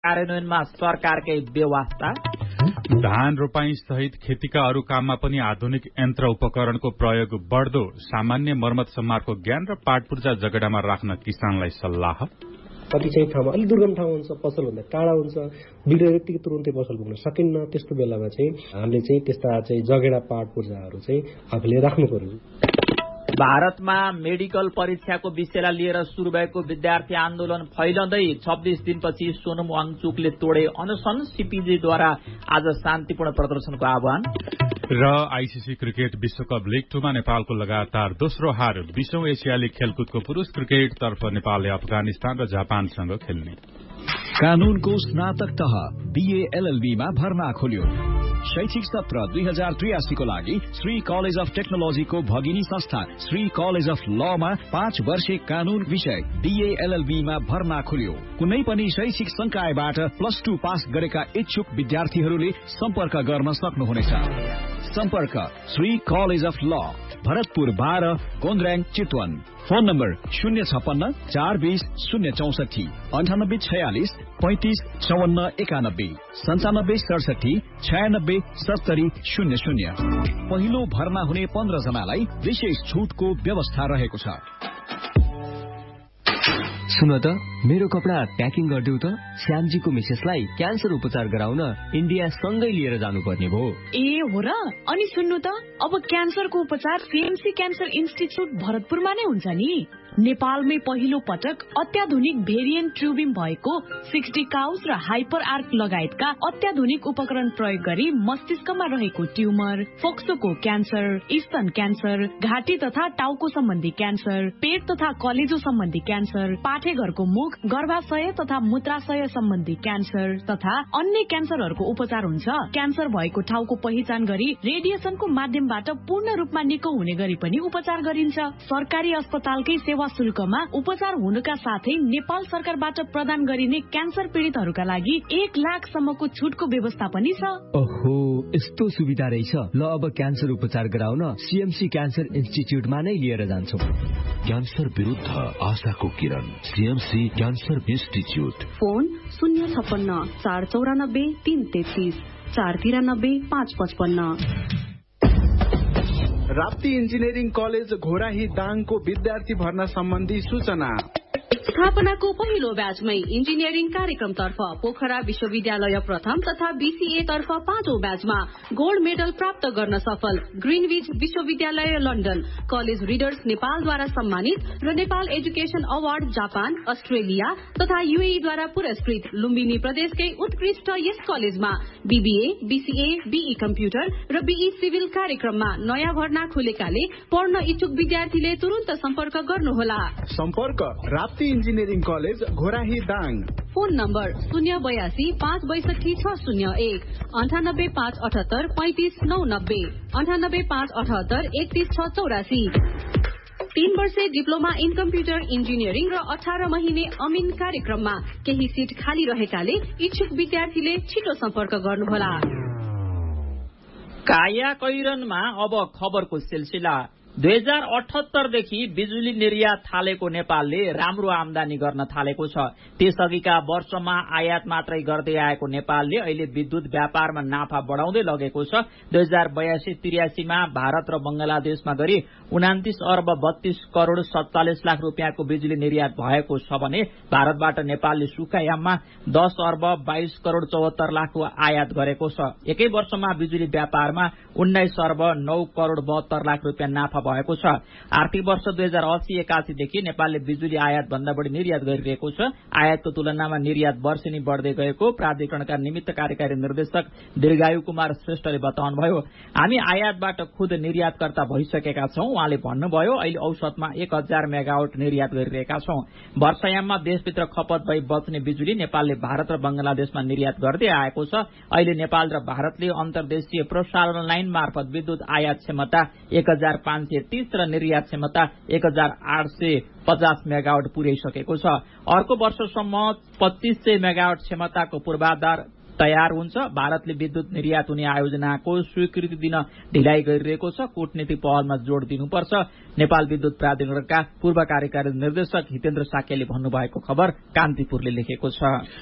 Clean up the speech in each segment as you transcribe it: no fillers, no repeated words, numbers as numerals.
कार्यान्वयनमा सरकारकै बेवास्ता। धान रोपाई सहित खेतीका अरू काममा पनि आधुनिक यन्त्र उपकरणको प्रयोग बढ्दो। सामान्य मर्मत सम्मारको ज्ञान र पाटपूर्जा जगेडामा राख्न किसानलाई सल्लाह। कति चाहिँ ठाउँमा अलिक दुर्गम ठाउँ हुन्छ, पसलभन्दा टाढा हुन्छ, बिग्रेर यतिकै तुरुन्तै पसल पुग्न सकिन्न। त्यस्तो बेलामा चाहिँ हामीले चाहिँ त्यस्ता चाहिँ जगेडा पाटपूर्जाहरू चाहिँ आफूले राख्नु पर्यो। भारतमा मेडिकल परीक्षाको विषयलाई लिएर सुरु भएको विद्यार्थी आन्दोलन फैलँदै 26 दिनपछि सोनम वाङचुकले तोडे अनसन। सीपीजेद्वारा आज शान्तिपूर्ण प्रदर्शनको आह्वान। र आईसीसी क्रिकेट विश्वकप लीग 2 मा नेपालको लगातार दोस्रो हार। 20औं एसियाली खेलकुदको पुरूष क्रिकेटतर्फ नेपालले अफगानिस्तान र जापानसँग खेल्ने। कानूनको स्नातक तह बीए एलएलबी मा भर्ना खोल्यो। शैक्षिक सत्र 2083 को लागि श्री कलेज अफ टेक्नोलोजीको भगिनी संस्था श्री कलेज अफ ल मा 5 वर्षे कानून विषय बीए एलएलबी मा भर्ना खोल्यो। कुनै पनि शैक्षिक संकायबाट +2 पास गरेका इच्छुक विद्यार्थीहरूले सम्पर्क गर्न सक्नुहुनेछ। सम्पर्क श्री कलेज अफ ल, भरतपुर 12, गोन्द्र्याङ, चितवन। Phone number 056 420 064 9846 35 54 91 97 67 96 70 00। पहिलो भर्ना हुने 15 जनालाई विशेष छुटको व्यवस्था रहेको छ। सुन त, मेरो कपडा प्याकिङ गरिदेऊ त। श्यामजीको मिसेसलाई क्यान्सर उपचार गराउन इन्डिया सँगै लिएर जानुपर्ने भयो। ए हो र? अनि सुन्नु त, अब क्यान्सरको उपचार सीएमसी क्यान्सर इन्स्टिच्युट भरतपुरमा नै हुन्छ नि। नेपालमै पहिलो पटक अत्याधुनिक भेरिएन्ट ट्युबिम भएको 60 काउस र हाइपर आर्क लगायतका अत्याधुनिक उपकरण प्रयोग गरी मस्तिष्कमा रहेको ट्युमर, फोक्सोको क्यान्सर, स्तन क्यान्सर, घाँटी तथा टाउको सम्बन्धी क्यान्सर, पेट तथा कलेजो सम्बन्धी क्यान्सर, पाठेघरको मुख, गर्भाशय तथा मूत्राशय सम्बन्धी क्यान्सर तथा अन्य क्यान्सरहरूको उपचार हुन्छ। क्यान्सर भएको ठाउँको पहिचान गरी रेडिएसनको माध्यमबाट पूर्ण रूपमा निको हुने गरी पनि उपचार गरिन्छ। सरकारी अस्पतालकै सेवा शुल्कमा उपचार हुनुका साथै नेपाल सरकारबाट प्रदान गरिने क्यान्सर पीडितहरूका लागि 1 लाखसम्मको छुटको व्यवस्था पनि छ। ओहो, यस्तो सुविधा रहेछ। ल, अब क्यान्सर उपचार गराउन सीएमसी क्यान्सर इन्स्टिच्युटमा नै लिएर जान्छौं। क्यान्सर विरुद्ध आशाको किरण, CMC cancer institute. Phone 056 494 333 493 555। Rapti engineering college Ghorahi दाङको विद्यार्थी भर्ना सम्बन्धी सूचना। स्थापनाको पहिलो ब्याचमै इन्जिनियरिङ कार्यक्रमतर्फ पोखरा विश्वविद्यालय प्रथम तथा बीसीए तर्फ 5औं ब्याचमा गोल्ड मेडल प्राप्त गर्न सफल ग्रीनविच विश्वविद्यालय लन्डन, कलेज रिडर्स नेपालद्वारा सम्मानित र Nepal education award Japan, Australia तथा यूएईद्वारा पुरस्कृत लुम्बिनी प्रदेशकै उत्कृष्ट यस कलेजमा बीबीए, बीसीए, बीई कम्प्युटर र बीई सिभिल कार्यक्रममा नयाँ भर्ना खुलेकाले पढ्न इच्छुक विद्यार्थीले तुरुन्त सम्पर्क गर्नुहोला। सम्पर्क Rapti engineering college Ghorahi Dang. Phone number 082 562 601 98 578 35 990 98 578 31 684। 3 वर्षे डिप्लोमा इन कम्प्युटर इन्जिनियरिङ र 18 महिने अमिन कार्यक्रममा केही सिट खाली रहेकाले इच्छुक विद्यार्थीले छिटो सम्पर्क गर्नुहोला। काया कैरनमा अब खबरको सिलसिला। 2078 देखि बिजुली निर्यात थालेको नेपालले राम्रो आमदानी गर्न थालेको छ। त्यसअघिका वर्षमा आयात मात्रै गर्दै आएको नेपालले अहिले विद्युत व्यापारमा नाफा बढाउँदै लगेको छ। 2082-83 मा भारत र बंगलादेशमा गरी 29 अर्ब 32 करोड़ 47 लाख रुपियाँको बिजुली निर्यात भएको छ भने भारतबाट नेपालले सुखायाममा 10 अर्ब 22 करोड़ 74 लाखको आयात गरेको छ। एकै वर्षमा बिजुली व्यापारमा 19 अर्ब 9 करोड़ 72 लाख रुपियाँ नाफा भएको छ। आर्थिक वर्ष 2080-81 देखि नेपालले बिजुली आयात भन्दा बढी निर्यात गरिरहेको छ। आयातको तुलनामा निर्यात वर्षेनी बढ्दै गएको प्राधिकरणका निमित्त कार्यकारी निर्देशक दीर्घायु कुमार श्रेष्ठले बताउनुभयो। हामी आयातबाट खुद निर्यातकर्ता भइसकेका छौं। उहाँले भन्नुभयो, अहिले औसतमा 1000 मेगावाट निर्यात गरिरहेका छौं। वर्षयाममा देशभित्र खपत भई बच्ने बिजुली नेपालले भारत र बंगलादेशमा निर्यात गर्दै आएको छ। अहिले नेपाल र भारतले अन्तर्देशीय प्रसारण लाइन मार्फत विद्युत आयात क्षमता 1530 र निर्यात क्षमता 1850 मेगावाट पुर्याइसकेको छ। अर्को वर्षसम्म 2500 मेगावाट क्षमताको पूर्वाधार तयार हुन्छ। भारतले विद्युत निर्यात हुने आयोजनाको स्वीकृति दिन ढिलाइ गरिरहेको छ। कूटनीतिक पहलमा जोड़ दिनुपर्छ। नेपाल विद्युत प्राधिकरणका पूर्व कार्यकारी निर्देशक हितेन्द्र साक्यले भन्नुभएको खबर कान्तिपुरले लेखेको छ।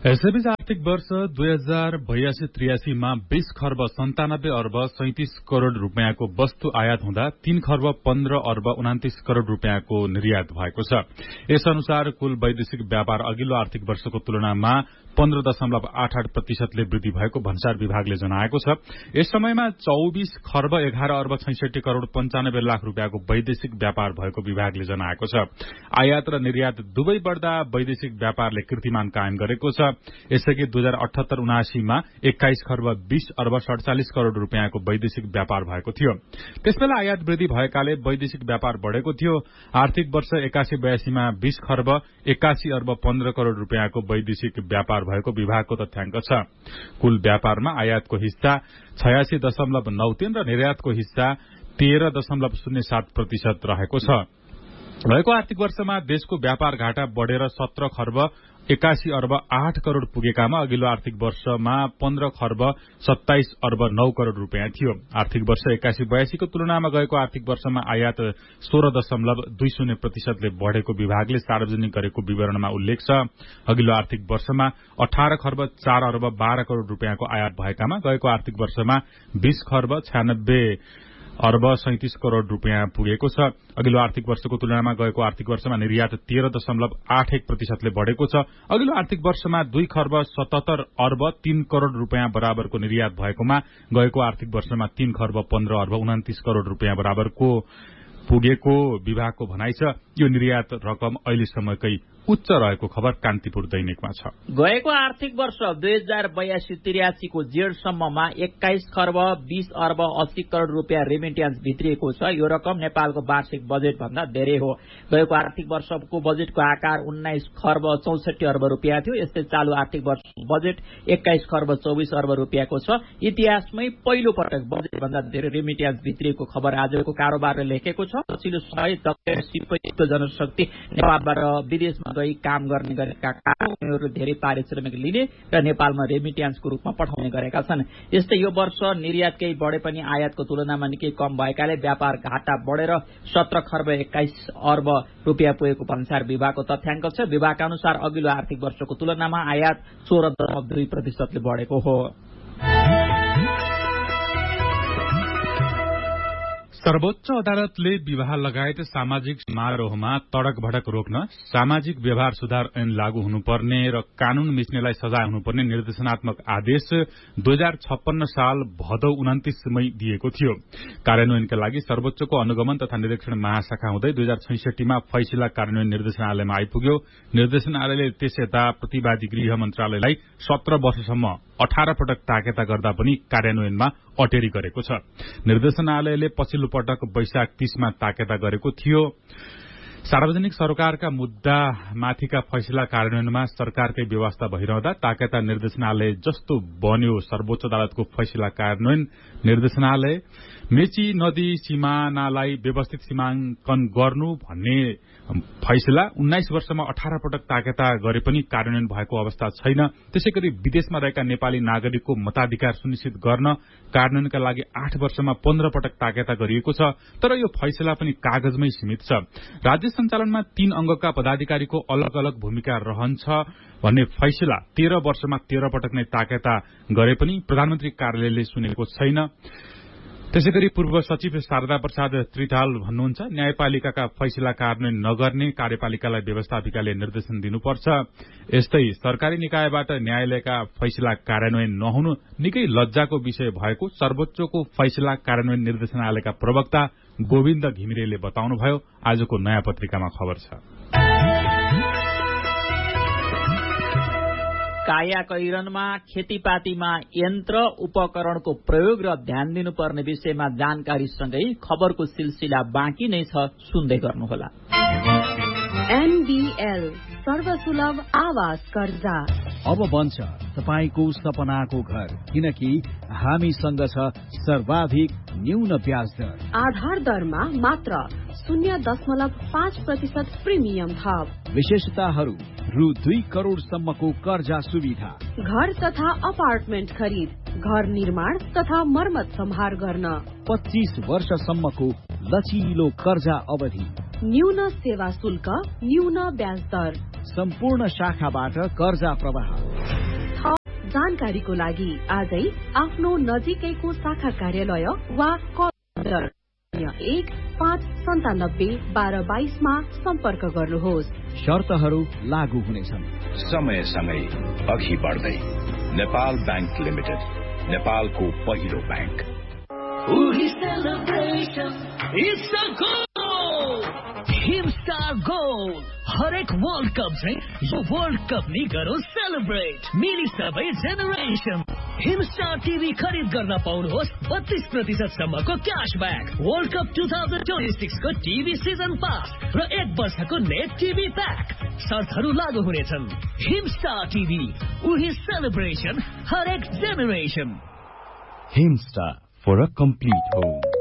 यसैबीच आर्थिक वर्ष 2082-83 मा 20 खर्ब 97 अर्ब 37 करोड़ रुपियाँको वस्तु आयात हुँदा 3 खर्ब 15 अर्ब 29 करोड़ रुपियाँको निर्यात भएको छ। यस अनुसार कुल वैदेशिक व्यापार अघिल्लो आर्थिक वर्षको तुलनामा 15.88% वृद्धि भएको भन्सार विभागले जनाएको छ। यस समयमा 24 खर्ब 11 अर्ब 66 करोड़ 95 लाख रुपियाँको वैदेशिक व्यापार भएको विभागले जनाएको छ। आयात र निर्यात दुवै बढ्दा वैदेशिक व्यापारले कीर्तिमान कायम गरेको छ। यसैगरी 2078-79 मा 21 खर्ब 20 अर्ब 47 करोड़ रुपियाँको वैदेशिक व्यापार भएको थियो। त्यसबेला आयात वृद्धि भएकाले वैदेशिक व्यापार बढ़ेको थियो। आर्थिक वर्ष 81-82 मा 20 खर्ब 81 अर्ब 15 करोड़ रुपियाँको वैदेशिक व्यापार भएको विभागको तथ्याङ्क छ। कुल व्यापारमा आयातको हिस्सा 86.93 र निर्यातको हिस्सा 13.07% रहेको छ। भएको आर्थिक वर्षमा देशको व्यापार घाटा बढ़ेर 17 खर्ब 81 अर्ब 8 करोड़ पुगेकामा अघिल्लो आर्थिक वर्षमा 15 खर्ब 27 अर्ब 9 करोड़ रुपियाँ थियो। आर्थिक वर्ष 81-82 को तुलनामा गएको आर्थिक वर्षमा आयात 16.20% ले बढ़ेको विभागले सार्वजनिक गरेको विवरणमा उल्लेख छ। अघिल्लो आर्थिक वर्षमा 18 खर्ब 4 अर्ब 12 करोड़ रुपियाँको आयात भएकामा गएको आर्थिक वर्षमा 20 खर्ब 96 अर्ब 37 करोड़ रुपियाँ पुगेको छ। अघिल्लो आर्थिक वर्षको तुलनामा गएको आर्थिक वर्षमा निर्यात 13.81% ले बढ़ेको छ। अघिल्लो आर्थिक वर्षमा 2 खर्ब 77 अर्ब 3 करोड़ रुपियाँ बराबरको निर्यात भएकोमा गएको आर्थिक वर्षमा 3 खर्ब 15 अर्ब 29 करोड़ रुपियाँ बराबरको पुगेको विभागको भनाइ छ। यो निर्यात रकम अहिलेसम्मकै उच्च रहेको खबर कान्तिपुर दैनिकमा छ। गएको आर्थिक वर्ष 2082-83 को जेठसम्ममा 21 खर्ब 20 अर्ब 80 करोड़ रुपियाँ रेमिट्यान्स भित्रिएको छ। यो रकम नेपालको वार्षिक बजेट भन्दा धेरै हो। गएको आर्थिक वर्षको बजेटको आकार 19 खर्ब 64 अर्ब रुपियाँ थियो। यस्तै चालू आर्थिक वर्ष बजेट 21 खर्ब 24 अर्ब रुपियाँको छ। इतिहासमै पहिलो पटक बजेट भन्दा धेरै रेमिट्यान्स भित्रिएको खबर आजको कारोबारले लेखेको छ। पछिल्लो समय दक्ष सिपयुक्त जनशक्ति नेपालबाट विदेशमा गई काम गर्ने गरेका कारण उनीहरू धेरै पारिश्रमिक लिने र नेपालमा रेमिट्यान्सको रूपमा पठाउने गरेका छन्। यस्तै यो वर्ष निर्यात केही बढे पनि आयातको तुलनामा निकै कम भएकाले व्यापार घाटा बढ़ेर 17 खर्ब 21 अर्ब रुपियाँ पुगेको भन्सार विभागको तथ्याङ्क छ। विभागका अनुसार अघिल्लो आर्थिक वर्षको तुलनामा आयात 16.2% ले बढ़ेको हो। सर्वोच्च अदालतले विवाह लगायत सामाजिक समारोहमा तडक भडक रोक्न सामाजिक व्यवहार सुधार ऐन लागू हुनुपर्ने र कानून मिच्नेलाई सजाय हुनुपर्ने निर्देशनात्मक आदेश 2056 साल भदौ 29 मई दिएको थियो। कार्यान्वयनका लागि सर्वोच्चको अनुगमन तथा निरीक्षण महाशाखा हुँदै 2066 मा फैसला कार्यान्वयन निर्देशनालयमा आइपुग्यो। निर्देशनालयले त्यस यता प्रतिवादी गृह मन्त्रालयलाई 17 वर्षसम्म 18 पटक ताकेता गर्दा पनि कार्यान्वयनमा अटेरी गरेको छ। निर्देशनालयले पछिल्लो पटक वैशाख 30 मा ताकेता गरेको थियो। सार्वजनिक सरोकारका मुद्दामाथिका फैसला कार्यान्वयनमा सरकारकै व्यवस्था भइरहँदा ताकेता निर्देशनालय जस्तो बन्यो सर्वोच्च अदालतको फैसला कार्यान्वयन निर्देशनालय। मेची नदी सिमानालाई व्यवस्थित सीमाङ्कन गर्नु भन्ने फैसला 19 वर्षमा 18 पटक ताकेता गरे पनि कार्यान्वयन भएको अवस्था छैन। त्यसैगरी विदेशमा रहेका नेपाली नागरिकको मताधिकार सुनिश्चित गर्न कार्यान्वयनका लागि 8 वर्षमा 15 पटक ताकेता गरिएको छ। तर यो फैसला पनि कागजमै सीमित छ। राज्य सञ्चालनमा 3 अंगका पदाधिकारीको अलग अलग भूमिका रहन्छ भन्ने फैसला 13 वर्षमा 13 पटक नै ताकेता गरे पनि प्रधानमन्त्री कार्यालयले सुनेको छैन। त्यसैगरी पूर्व सचिव शारदा प्रसाद त्रिताल भन्नुहुन्छ, न्यायपालिकाका फैसला कार्यान्वयन नगर्ने कार्यपालिकालाई व्यवस्थापिकाले निर्देशन दिनुपर्छ। यस्तै सरकारी निकायबाट न्यायालयका फैसला कार्यान्वयन नहुनु निकै लज्जाको विषय भएको सर्वोच्चको फैसला कार्यान्वयन निर्देशनालयका प्रवक्ता गोविन्द घिमिरेले बताउनुभयो। आजको नयाँ पत्रिकामा खबर छ। कायाकैरनमा खेतीपातीमा यन्त्र उपकरणको प्रयोग र ध्यान दिनुपर्ने विषयमा जानकारीसँगै खबरको सिलसिला बाँकी नै छ, सुन्दै गर्नुहोला। NBL सर्वसुलभ आवास कर्जा अब बन्छ तपाईको सपनाको घर, किनकि हामीसँग छ सर्वाधिक न्यून ब्याज दर। आधार दरमा मात्र 0.5% प्रिमियम थप। विशेषताहरू रु 2 करोडसम्मको कर्जा सुविधा। घर तथा अपार्टमेन्ट खरिद, घर निर्माण तथा मर्मत सम्हार गर्न 25 वर्षसम्मको लचिलो कर्जा अवधि। न्यून सेवा शुल्क, न्यून ब्याज दर। सम्पूर्ण शाखाबाट कर्जा प्रवाह। जानकारीको लागि आजै आफ्नो नजिकैको शाखा कार्यालय वा कल 1-597-1222 मा सम्पर्क गर्नुहोस्। शर्तहरू लागू हुनेछन्। समय समय अघि बढ्दै नेपाल बैंक लिमिटेड, नेपालको पहिलो बैंक। हिमस्टार गोल्ड हरेक वर्ल्ड कप चाहिँ यो वर्ल्ड कप नि गरौँ सेलिब्रेट। मिली सबै जेनेरेसन हिमस्टार टिभी खरिद गर्न पाउनुहोस् 32% सम्मको क्याशब्याक, वर्ल्ड कप 2026 को टिभी सिजन पास र 1 वर्षको नेट टिभी प्याक। शर्तहरू लागू हुनेछन्। हिमस्टार टिभी, उही सेलिब्रेसन हरेक generation. Himstar for a complete home.